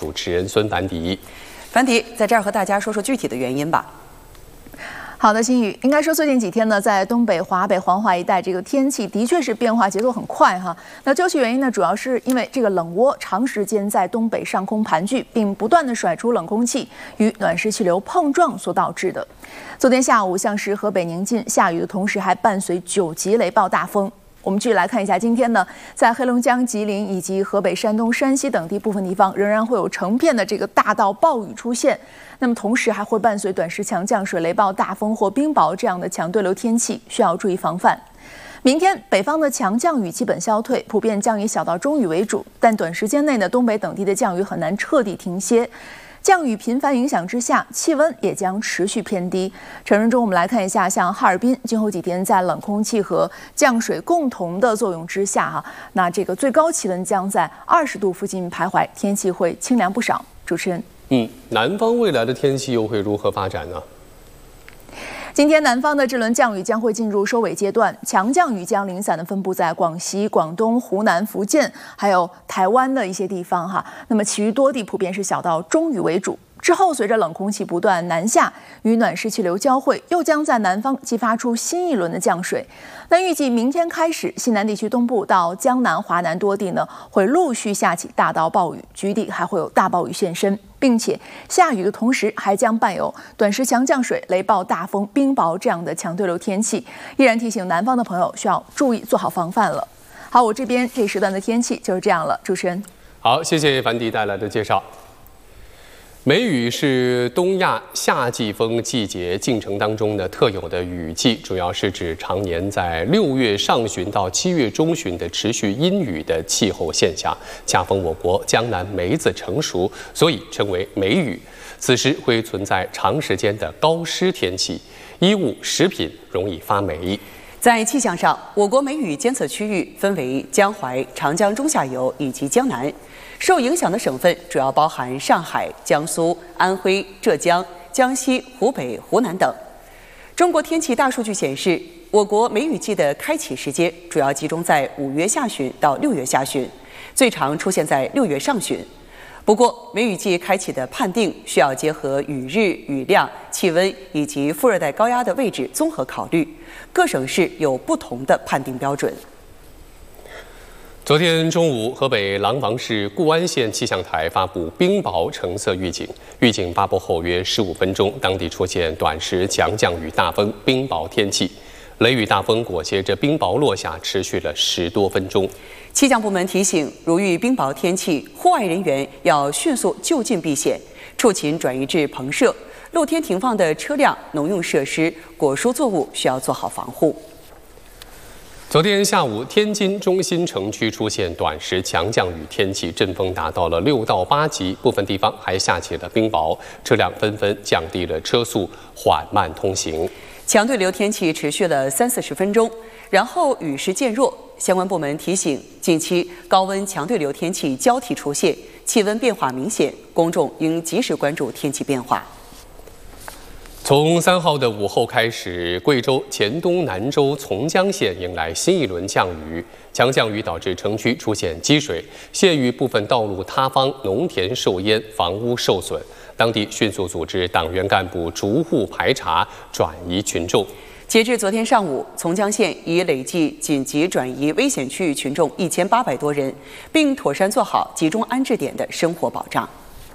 主持人孙凡迪。 凡迪在这儿和大家说说具体的原因吧。 好的，新宇，应该说最近几天呢，在东北、华北、黄淮一带，这个天气的确是变化节奏很快哈。那究其原因呢，主要是因为这个冷涡长时间在东北上空盘踞，并不断的甩出冷空气与暖湿气流碰撞所导致的。昨天下午，像是河北宁晋下雨的同时，还伴随9级雷暴大风。我们继续来看一下，今天呢，在黑龙江、吉林以及河北、山东、山西等地部分地方，仍然会有成片的这个大到暴雨出现。那么同时还会伴随短时强降水、雷暴大风或冰雹这样的强对流天气，需要注意防范。明天北方的强降雨基本消退，普遍将以小到中雨为主，但短时间内呢，东北等地的降雨很难彻底停歇。降雨频繁影响之下，气温也将持续偏低。晨润中，我们来看一下，像哈尔滨，今后几天在冷空气和降水共同的作用之下，那这个最高气温将在20度附近徘徊，天气会清凉不少。主持人， 南方未来的天气又会如何发展呢？ 今天南方的这轮降雨将会进入收尾阶段，强降雨将零散的分布在广西、广东、湖南、福建，还有台湾的一些地方哈。那么其余多地普遍是小到中雨为主。之后，随着冷空气不断南下，与暖湿气流交汇，又将在南方激发出新一轮的降水。那预计明天开始，西南地区东部到江南、华南多地呢，会陆续下起大到暴雨，局地还会有大暴雨现身，并且下雨的同时，还将伴有短时强降水、雷暴大风、冰雹这样的强对流天气。依然提醒南方的朋友需要注意做好防范了。好，我这边这时段的天气就是这样了。主持人， 好，谢谢凡迪带来的介绍。梅雨是东亚夏季风季节进程当中的特有的雨季，主要是指常年在6月上旬到7月中旬的持续阴雨的气候现象。恰逢我国江南梅子成熟，所以称为梅雨。此时会存在长时间的高湿天气，衣物、食品容易发霉。 在气象上，我国梅雨监测区域分为江淮、长江中下游以及江南。受影响的省份主要包含上海、江苏、安徽、浙江、江西、湖北、湖南等。中国天气大数据显示，我国梅雨季的开启时间主要集中在5月下旬到6月下旬，最长出现在6月上旬。不过，梅雨季开启的判定需要结合雨日、雨量、气温以及副热带高压的位置综合考虑，各省市有不同的判定标准。 昨天中午，河北廊坊市固安县气象台发布冰雹橙色预警。预警发布后约15分钟，当地出现短时强降雨大风、冰雹天气，雷雨大风裹挟着冰雹落下，持续了10多分钟。 气象部门提醒，如遇冰雹天气，户外人员要迅速就近避险，畜禽转移至棚舍，露天停放的车辆、农用设施、果蔬作物需要做好防护。 昨天下午，天津中心城区出现短时强降雨天气，阵风达到了6到8级，部分地方还下起了冰雹，车辆纷纷降低了车速，缓慢通行。 强对流天气持续了30-40分钟，然后雨势渐弱。相关部门提醒，近期高温强对流天气交替出现，气温变化明显，公众应及时关注天气变化。 从3号的午后开始，贵州黔东南州从江县迎来新一轮降雨，强降雨导致城区出现积水，县域部分道路塌方，农田受淹，房屋受损。当地迅速组织党员干部逐户排查，转移群众。 截至昨天上午，从江县已累计紧急转移危险区域群众1800多人，并妥善做好集中安置点的生活保障。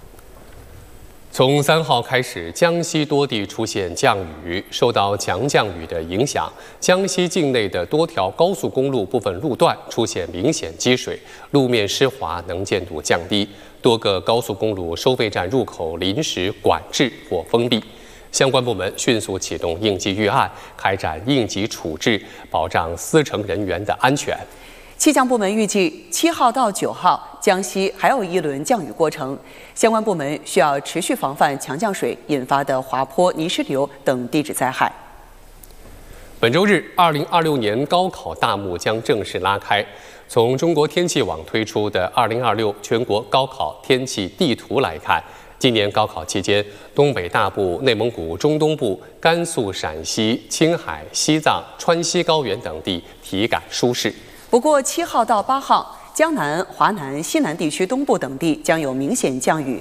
从3号开始，江西多地出现降雨，受到强降雨的影响，江西境内的多条高速公路部分路段出现明显积水，路面湿滑，能见度降低，多个高速公路收费站入口临时管制或封闭。相关部门迅速启动应急预案，开展应急处置，保障司乘人员的安全。 气象部门预计7号到9号，江西还有一轮降雨过程，相关部门需要持续防范强降水引发的滑坡、泥石流等地质灾害。 本周日，2026年高考大幕将正式拉开。从中国天气网推出的2026全国高考天气地图来看，今年高考期间，东北大部、内蒙古中东部、甘肃、陕西、青海、西藏、川西高原等地体感舒适。 不过7号到8号，江南、华南、西南地区东部等地将有明显降雨，